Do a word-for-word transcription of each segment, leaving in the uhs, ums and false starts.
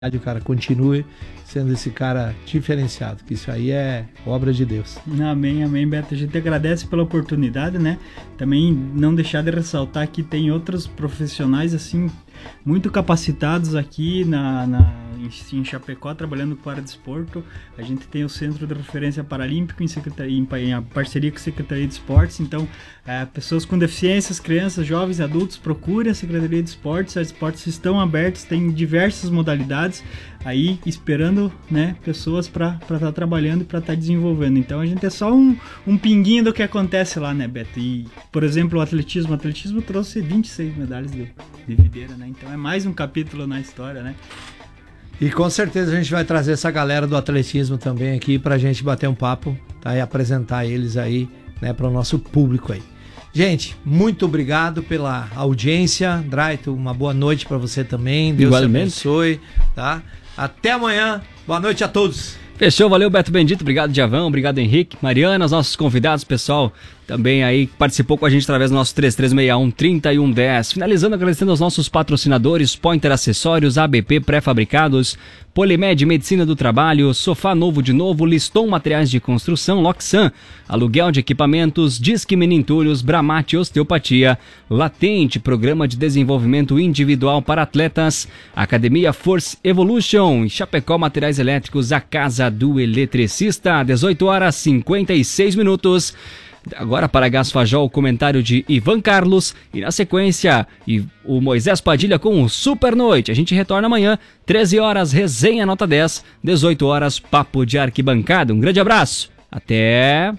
o cara continue sendo esse cara diferenciado, que isso aí é obra de Deus. Amém, amém, Beto. A gente agradece pela oportunidade, né? Também não deixar de ressaltar que tem outros profissionais, assim, muito capacitados aqui na, na, em, em Chapecó, trabalhando com a área de esporte. A gente tem o Centro de Referência Paralímpico em, secretaria, em, em parceria com a Secretaria de Esportes. Então, é, pessoas com deficiências, crianças, jovens, adultos, procurem a Secretaria de Esportes. As esportes estão abertos, tem diversas modalidades aí esperando, né, pessoas para estar tá trabalhando e para estar tá desenvolvendo. Então a gente é só um, um pinguinho do que acontece lá, né, Beto? E, por exemplo, o atletismo. O atletismo trouxe vinte e seis medalhas de, de videira, né? Então é mais um capítulo na história, né? E com certeza a gente vai trazer essa galera do atletismo também aqui pra gente bater um papo, tá? E apresentar eles aí, né, para o nosso público aí. Gente, muito obrigado pela audiência. Draito, uma boa noite para você também. Deus te abençoe, tá? Até amanhã. Boa noite a todos. Fechou, valeu Beto Bendito, obrigado Djavão, obrigado Henrique, Mariana, os nossos convidados, pessoal, também aí que participou com a gente através do nosso três três seis um, três um um zero. Finalizando, agradecendo aos nossos patrocinadores, Pointer Acessórios, A B P Pré-Fabricados, Polimed Medicina do Trabalho, Sofá Novo de Novo, Liston Materiais de Construção, Loxan, Aluguel de Equipamentos, Disque Menintúrios, Bramate Osteopatia, Latente, Programa de Desenvolvimento Individual para Atletas, Academia Force Evolution, Chapecó Materiais Elétricos, a Casa do Eletricista, dezoito horas e cinquenta e seis minutos. Agora para Gás Fajol, o comentário de Ivan Carlos e na sequência o Moisés Padilha com o Super Noite. A gente retorna amanhã, treze horas, resenha nota dez, dezoito horas, papo de arquibancada. Um grande abraço, até...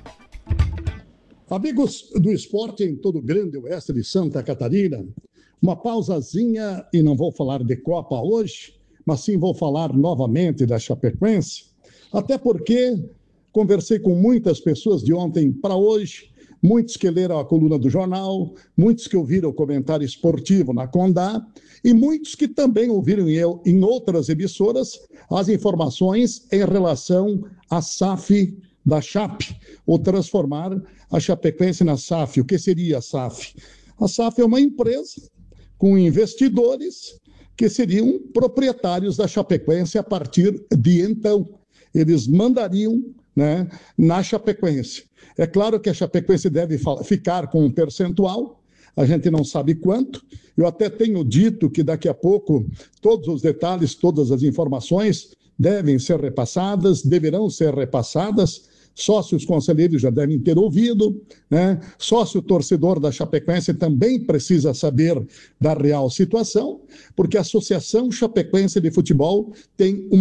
Amigos do esporte em todo o grande oeste de Santa Catarina, uma pausazinha e não vou falar de Copa hoje, mas sim vou falar novamente da Chapecoense, até porque... conversei com muitas pessoas de ontem para hoje, muitos que leram a coluna do jornal, muitos que ouviram o comentário esportivo na Condá e muitos que também ouviram eu em outras emissoras as informações em relação à S A F da Chape, ou transformar a Chapecoense na S A F. O que seria a S A F? A S A F é uma empresa com investidores que seriam proprietários da Chapecoense a partir de então. Eles mandariam, né, na Chapecoense. É claro que a Chapecoense deve ficar com um percentual, a gente não sabe quanto. Eu até tenho dito que daqui a pouco todos os detalhes, todas as informações devem ser repassadas, deverão ser repassadas. Sócios conselheiros já devem ter ouvido, né? Sócio torcedor da Chapecoense também precisa saber da real situação, porque a Associação Chapecoense de Futebol tem um